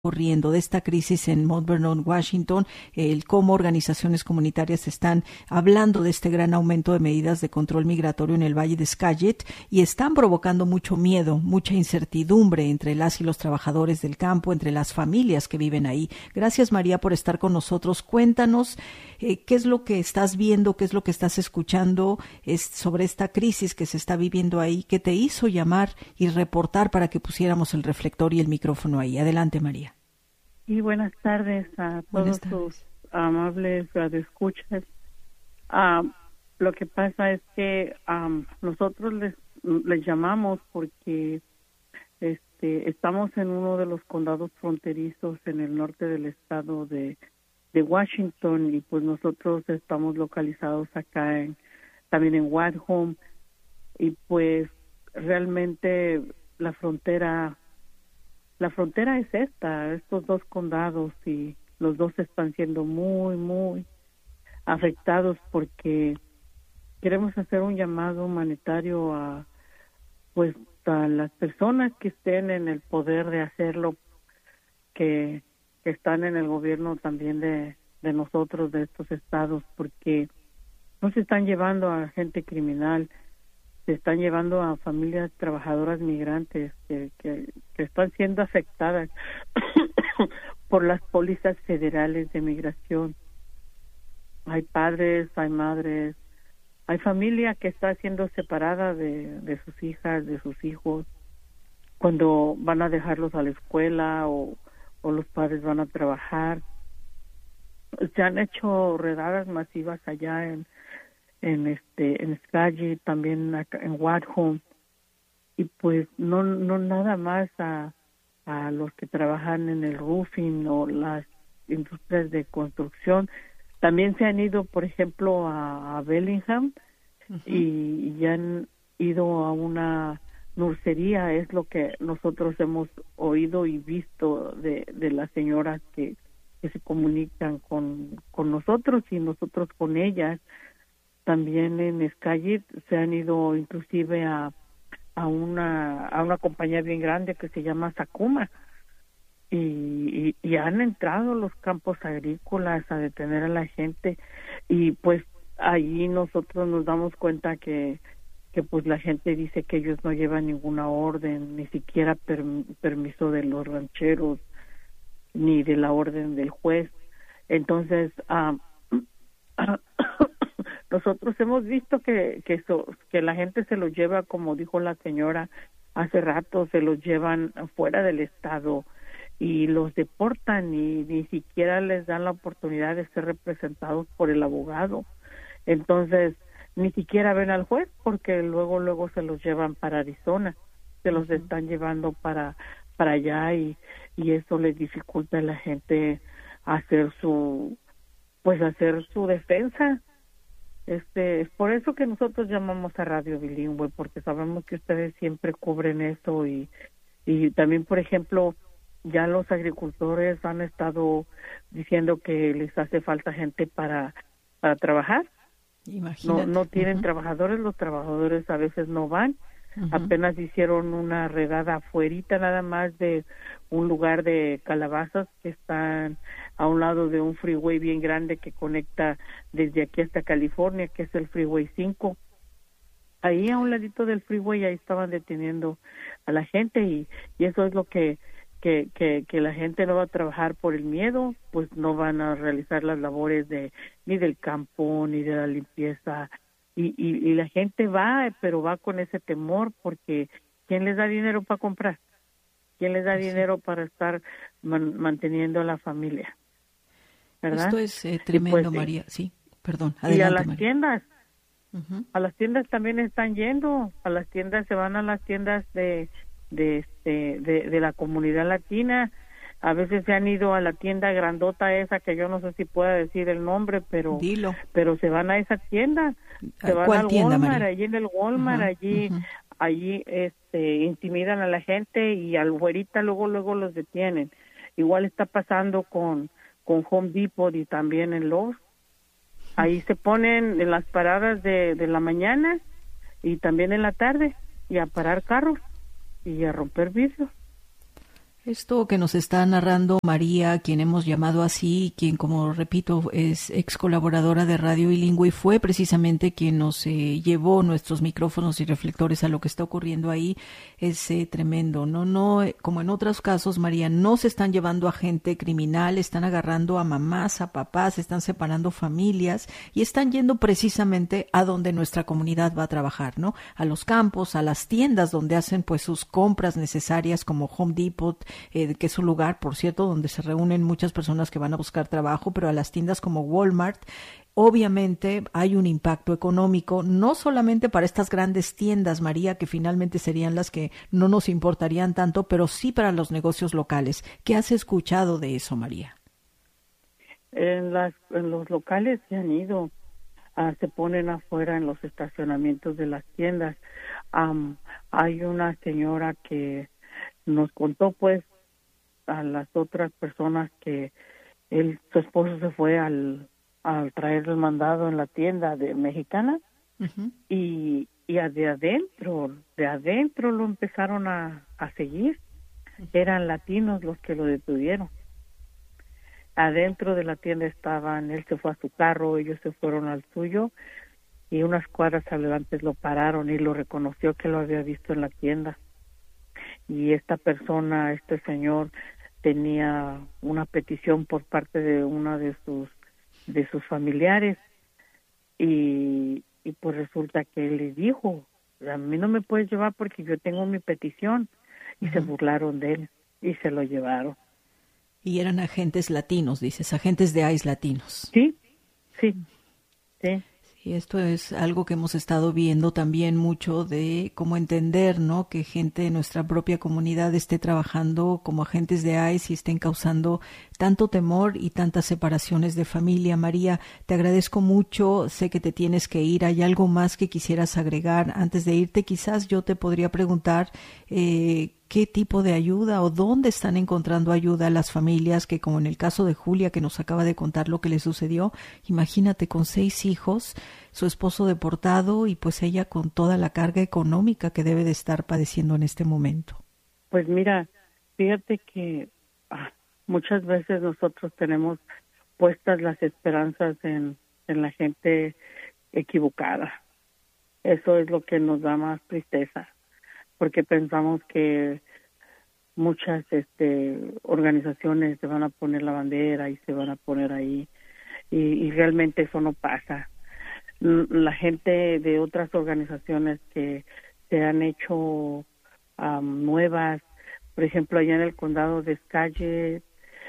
ocurriendo, de esta crisis en Mount Vernon, Washington, cómo organizaciones comunitarias están hablando de este gran aumento de medidas de control migratorio en el Valle de Skagit y están provocando mucho miedo, mucha incertidumbre entre las y los trabajadores del campo, entre las familias que viven ahí. Gracias, María, por estar con nosotros. Cuéntanos qué es lo que estás viendo, qué es lo que estás escuchando sobre esta crisis que se está viviendo ahí, que te hizo llamar y reportar para que pusiéramos el reflector y el micrófono ahí. Adelante, María. Y buenas tardes a todos sus amables radioescuchas. Lo que pasa es que nosotros les llamamos porque estamos en uno de los condados fronterizos en el norte del estado de Washington, y pues nosotros estamos localizados acá también en Wadham, y pues realmente la frontera es estos dos condados, y los dos están siendo muy, muy afectados porque queremos hacer un llamado humanitario a las personas que estén en el poder de hacerlo, que están en el gobierno también de nosotros, de estos estados, porque no se están llevando a gente criminal, se están llevando a familias trabajadoras migrantes que están siendo afectadas por las pólizas federales de migración. Hay padres, hay madres, hay familia que está siendo separada de sus hijas, de sus hijos, cuando van a dejarlos a la escuela o los padres van a trabajar. Se han hecho redadas masivas allá en Skagit, también acá en Wadham, y pues no nada más a los que trabajan en el roofing o las industrias de construcción. También se han ido, por ejemplo, a Bellingham, y han ido a una nursería. Es lo que nosotros hemos oído y visto de las señoras que se comunican con nosotros y nosotros con ellas. También en Skagit se han ido inclusive a una compañía bien grande que se llama Sakuma, y han entrado a los campos agrícolas a detener a la gente, y pues ahí nosotros nos damos cuenta que pues la gente dice que ellos no llevan ninguna orden, ni siquiera permiso de los rancheros, ni de la orden del juez. Entonces nosotros hemos visto que la gente se los lleva, como dijo la señora hace rato, se los llevan fuera del estado y los deportan, y ni siquiera les dan la oportunidad de ser representados por el abogado. Entonces ni siquiera ven al juez, porque luego se los llevan para Arizona, se los están llevando para allá, y eso les dificulta a la gente hacer su defensa. Es por eso que nosotros llamamos a Radio Bilingüe, porque sabemos que ustedes siempre cubren eso, y también, por ejemplo, ya los agricultores han estado diciendo que les hace falta gente para trabajar. Imagínate. No tienen trabajadores, los trabajadores a veces no van. Apenas hicieron una redada afuerita nada más de un lugar de calabazas que están a un lado de un freeway bien grande que conecta desde aquí hasta California, que es el Freeway 5. Ahí a un ladito del freeway, ahí estaban deteniendo a la gente, y eso es lo que la gente no va a trabajar por el miedo, pues no van a realizar las labores ni del campo ni de la limpieza, y la gente va, pero va con ese temor, porque ¿quién les da dinero para comprar? ¿Quién les da dinero para estar manteniendo a la familia? ¿Verdad? Esto es tremendo, pues, María. Sí, perdón. Adelante, y a las María. tiendas, a las tiendas también están yendo, a las tiendas, se van a las tiendas de la comunidad latina. A veces se han ido a la tienda grandota esa, que yo no sé si pueda decir el nombre, pero Dilo. Pero se van a esa tienda, se van al tienda, Walmart, María? allí en el Walmart, allí intimidan a la gente, y al güerita luego los detienen. Igual está pasando con Home Depot y también en Lowe's. Ahí se ponen en las paradas de la mañana y también en la tarde, y a parar carros y a romper vidrios. Esto que nos está narrando María, quien hemos llamado así, quien, como repito, es ex colaboradora de Radio Bilingüe y fue precisamente quien nos llevó nuestros micrófonos y reflectores a lo que está ocurriendo ahí, es tremendo. No, como en otros casos, María, no se están llevando a gente criminal, están agarrando a mamás, a papás, están separando familias y están yendo precisamente a donde nuestra comunidad va a trabajar, ¿no? A los campos, a las tiendas donde hacen pues sus compras necesarias como Home Depot, que es un lugar, por cierto, donde se reúnen muchas personas que van a buscar trabajo, pero a las tiendas como Walmart. Obviamente hay un impacto económico, no solamente para estas grandes tiendas, María, que finalmente serían las que no nos importarían tanto, pero sí para los negocios locales. ¿Qué has escuchado de eso, María? En los locales se han ido, se ponen afuera en los estacionamientos de las tiendas. Hay una señora que nos contó pues a las otras personas que su esposo se fue al traer el mandado en la tienda de mexicana. Uh-huh. y de adentro lo empezaron a seguir. Uh-huh. Eran latinos los que lo detuvieron. Adentro de la tienda él se fue a su carro, ellos se fueron al suyo y unas cuadras adelante lo pararon y lo reconoció que lo había visto en la tienda. Y este señor tenía una petición por parte de una de sus familiares y pues resulta que él le dijo, a mí no me puedes llevar porque yo tengo mi petición. Y uh-huh. Se burlaron de él y se lo llevaron. Y eran agentes latinos, dices, agentes de ICE latinos. Sí. Y esto es algo que hemos estado viendo también mucho de cómo entender, ¿no? Que gente de nuestra propia comunidad esté trabajando como agentes de ICE y estén causando tanto temor y tantas separaciones de familia. María, te agradezco mucho. Sé que te tienes que ir. ¿Hay algo más que quisieras agregar? Antes de irte, quizás yo te podría preguntar qué tipo de ayuda o dónde están encontrando ayuda las familias que, como en el caso de Julia, que nos acaba de contar lo que le sucedió, imagínate, con 6 hijos, su esposo deportado y pues ella con toda la carga económica que debe de estar padeciendo en este momento. Pues mira, fíjate que muchas veces nosotros tenemos puestas las esperanzas en la gente equivocada. Eso es lo que nos da más tristeza, porque pensamos que muchas organizaciones se van a poner la bandera y se van a poner ahí y realmente eso no pasa. La gente de otras organizaciones que se han hecho nuevas, por ejemplo, allá en el condado de Skagit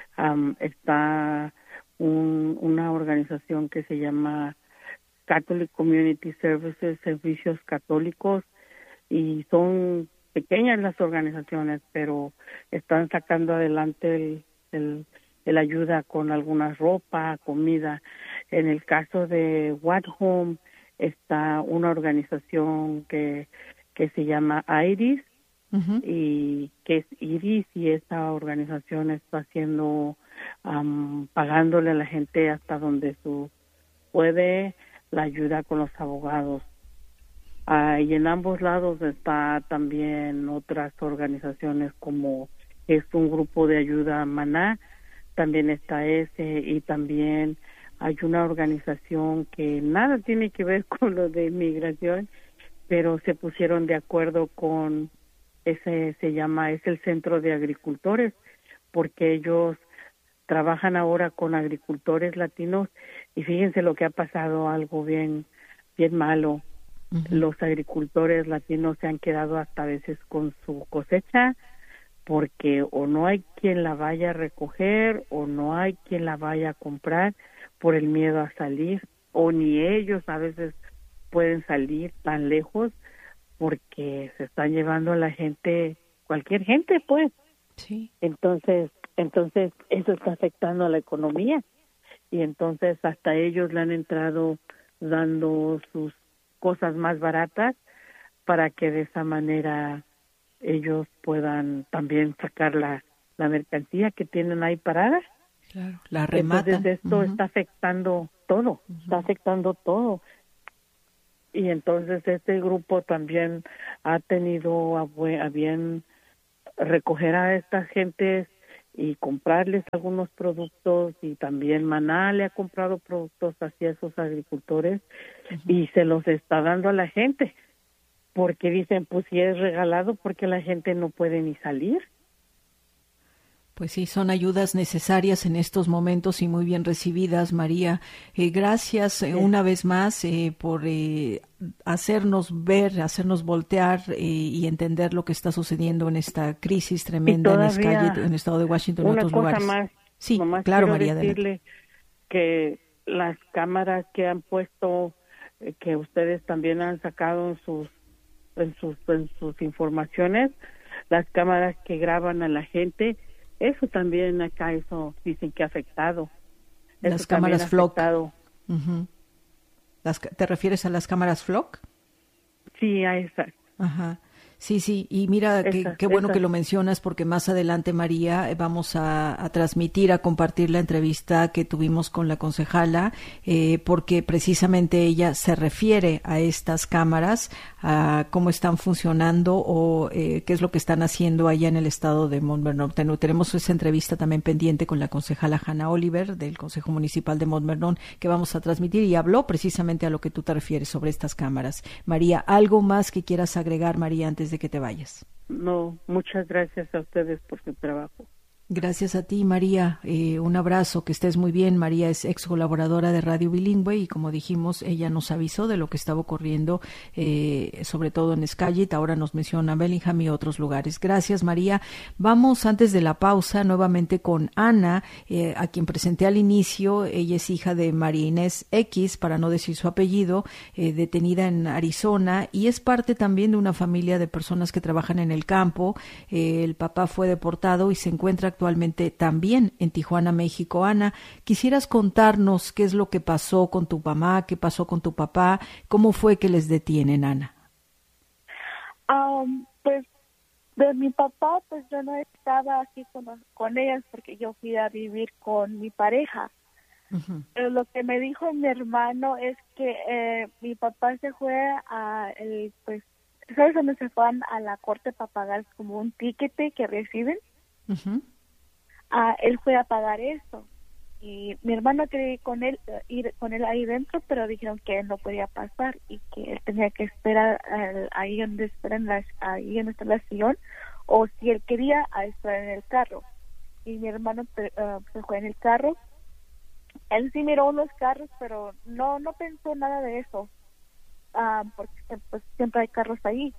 está una organización que se llama Catholic Community Services, Servicios Católicos, y son pequeñas las organizaciones, pero están sacando adelante el ayuda con alguna ropa, comida. En el caso de What Home está una organización que se llama IRIS, uh-huh. y que es IRIS, y esa organización está haciendo, pagándole a la gente hasta donde puede la ayuda con los abogados. Y en ambos lados está también otras organizaciones, como es un grupo de ayuda Maná, también está ese, y también hay una organización que nada tiene que ver con lo de inmigración, pero se pusieron de acuerdo con es el Centro de Agricultores, porque ellos trabajan ahora con agricultores latinos, y fíjense lo que ha pasado, algo bien malo. Uh-huh. Los agricultores latinos se han quedado hasta a veces con su cosecha porque o no hay quien la vaya a recoger o no hay quien la vaya a comprar por el miedo a salir, o ni ellos a veces pueden salir tan lejos porque se están llevando a la gente, cualquier gente pues. Sí. Entonces eso está afectando a la economía, y entonces hasta ellos le han entrado dando sus cosas más baratas para que de esa manera ellos puedan también sacar la mercancía que tienen ahí parada. Claro, la rematan. Entonces esto uh-huh. está afectando todo, Y entonces este grupo también ha tenido a bien recoger a estas gentes y comprarles algunos productos, y también Maná le ha comprado productos hacia esos agricultores y se los está dando a la gente, porque dicen, pues si es regalado, porque la gente no puede ni salir. Pues sí, son ayudas necesarias en estos momentos y muy bien recibidas, María. Gracias una vez más por hacernos ver, hacernos voltear y entender lo que está sucediendo en esta crisis tremenda en Skagit, en el estado de Washington y otros lugares. Más, sí, claro, María. Decirle que las cámaras que han puesto, que ustedes también han sacado en sus informaciones, las cámaras que graban a la gente, eso también acá, eso dicen que ha afectado. Las cámaras Flock. Uh-huh. ¿Te refieres a las cámaras Flock? Sí, a esas. Ajá. Sí, y mira, qué bueno que lo mencionas, porque más adelante, María, vamos a transmitir, a compartir la entrevista que tuvimos con la concejala, porque precisamente ella se refiere a estas cámaras, a cómo están funcionando o qué es lo que están haciendo allá en el estado de Mount Vernon. Tenemos esa entrevista también pendiente con la concejala Hannah Oliver del Consejo Municipal de Mount Vernon, que vamos a transmitir, y habló precisamente a lo que tú te refieres sobre estas cámaras. María, ¿algo más que quieras agregar, María, antes de que te vayas? No, muchas gracias a ustedes por su trabajo. Gracias a ti, María. Un abrazo, que estés muy bien. María es ex colaboradora de Radio Bilingüe y, como dijimos, ella nos avisó de lo que estaba ocurriendo, sobre todo en Skagit. Ahora nos menciona Bellingham y otros lugares. Gracias, María. Vamos, antes de la pausa, nuevamente con Ana, a quien presenté al inicio. Ella es hija de María Inés X, para no decir su apellido, detenida en Arizona, y es parte también de una familia de personas que trabajan en el campo. El papá fue deportado y se encuentra actualmente también en Tijuana, México. Ana, ¿quisieras contarnos qué es lo que pasó con tu mamá, qué pasó con tu papá? ¿Cómo fue que les detienen, Ana? Pues de mi papá, pues yo no estaba aquí con ellas, porque yo fui a vivir con mi pareja. Uh-huh. Pero lo que me dijo mi hermano es que mi papá se fue pues, ¿sabes dónde se fueron? A la corte para pagar como un tiquete que reciben. Uh-huh. Él fue a pagar eso, y mi hermano quería ir con él ahí dentro, pero dijeron que él no podía pasar y que él tenía que esperar ahí donde está la sillón, o si él quería esperar en el carro. Y mi hermano se fue en el carro. Él sí miró unos carros, pero no pensó nada de eso, porque pues siempre hay carros ahí.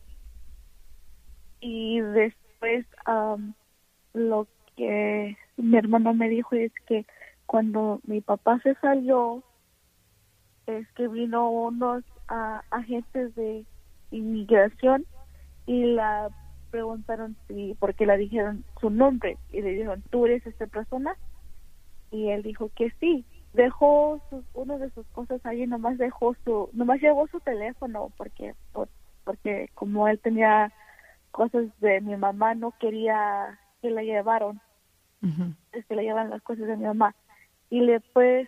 Y después lo que mi hermano me dijo es que cuando mi papá se salió, es que vino unos agentes de inmigración y la preguntaron porque le dijeron su nombre, y le dijeron, ¿tú eres esta persona? Y él dijo que sí. Dejó una de sus cosas ahí, nomás llevó su teléfono, porque como él tenía cosas de mi mamá, no quería que la llevaron. Uh-huh. Es que le llevan las cosas de mi mamá. Y después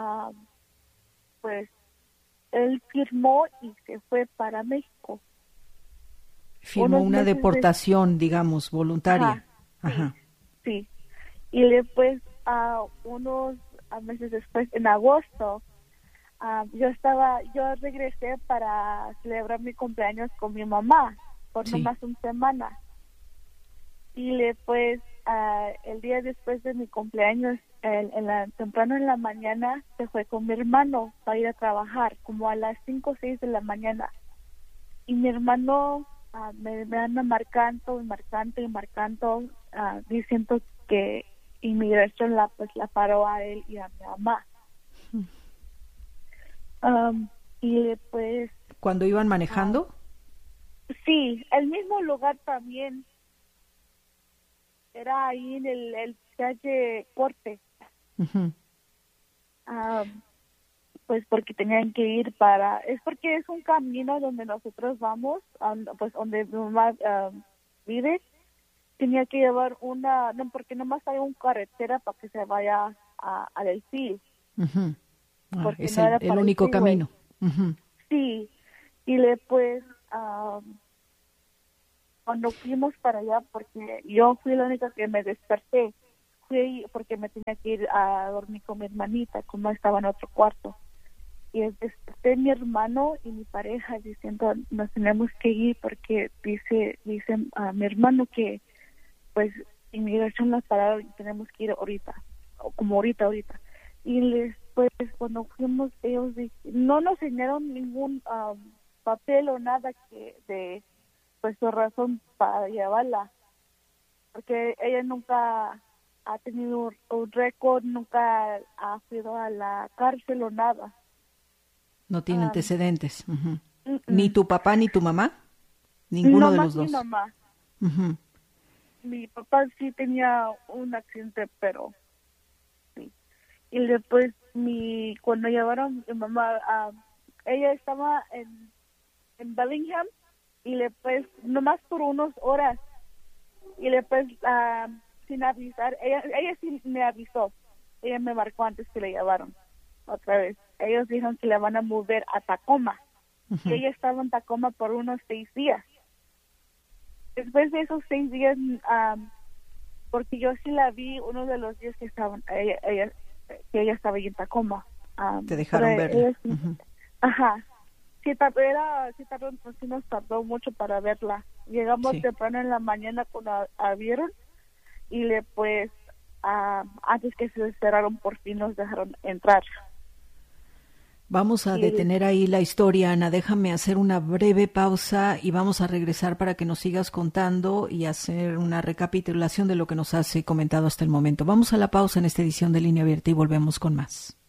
pues él firmó y se fue para México. Firmó una deportación, digamos, voluntaria. Ajá. Sí. Y después unos meses después, en agosto, yo regresé para celebrar mi cumpleaños con mi mamá por nomás una semana. Y después, el día después de mi cumpleaños, temprano en la mañana, se fue con mi hermano para ir a trabajar, como a las 5 o 6 de la mañana. Y mi hermano me anda marcando, diciendo que inmigración la paró a él y a mi mamá. Y después... ¿Cuando iban manejando? Sí, el mismo lugar también. Era ahí en el calle Corte. Uh-huh. Pues porque tenían que ir es porque es un camino donde nosotros vamos, pues donde mi mamá vive. Tenía que llevar porque nomás hay una carretera para que se vaya a Delfín. Uh-huh. Es el único camino. Uh-huh. Sí, y después cuando fuimos para allá, porque yo fui la única que me desperté, fui porque me tenía que ir a dormir con mi hermanita, como estaba en otro cuarto. Y desperté mi hermano y mi pareja diciendo, nos tenemos que ir porque dice a mi hermano que pues inmigración las pararon y tenemos que ir ahorita, o como ahorita. Y después cuando fuimos, ellos no nos enseñaron ningún papel o nada que de pues su razón para llevarla, porque ella nunca ha tenido un récord, nunca ha ido a la cárcel o nada. No tiene antecedentes. Uh-huh. ¿Ni tu papá ni tu mamá? Ninguno de los dos. Mi mamá. Uh-huh. Mi papá sí tenía un accidente, pero sí. Y después cuando llevaron mi mamá, ella estaba en Bellingham y después nomás por unas horas y después sin avisar, ella sí me avisó, ella me marcó antes que le llevaron otra vez. Ellos dijeron que la van a mover a Tacoma. Uh-huh. Y ella estaba en Tacoma por unos 6 días. Después de esos 6 días, porque yo sí la vi uno de los días que ella estaba ahí en Tacoma. Te dejaron verla. Uh-huh. Ajá. Sí nos tardó mucho para verla. Llegamos temprano en la mañana cuando abrieron y después antes que se cerraron por fin nos dejaron entrar. Vamos a detener ahí la historia, Ana. Déjame hacer una breve pausa y vamos a regresar para que nos sigas contando y hacer una recapitulación de lo que nos has comentado hasta el momento. Vamos a la pausa en esta edición de Línea Abierta y volvemos con más.